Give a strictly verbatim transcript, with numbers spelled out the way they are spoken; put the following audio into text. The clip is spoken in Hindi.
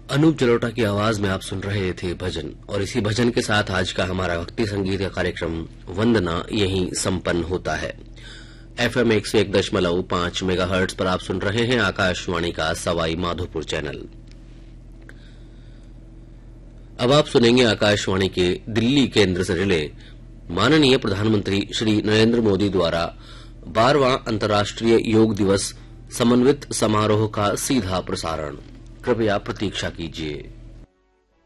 अनूप जलोटा की आवाज में आप सुन रहे थे भजन, और इसी भजन के साथ आज का हमारा भक्ति संगीत का कार्यक्रम वंदना यहीं संपन्न होता है। एफएम एक सौ एक दशमलव पांच मेगा हर्ट्ज पर आप सुन रहे हैं आकाशवाणी का सवाई माधोपुर चैनल। अब आप सुनेंगे आकाशवाणी के दिल्ली केंद्र से रिले माननीय प्रधानमंत्री श्री नरेंद्र मोदी द्वारा बारहवां अंतर्राष्ट्रीय योग दिवस समन्वित समारोह का सीधा प्रसारण। कृपया प्रतीक्षा कीजिए।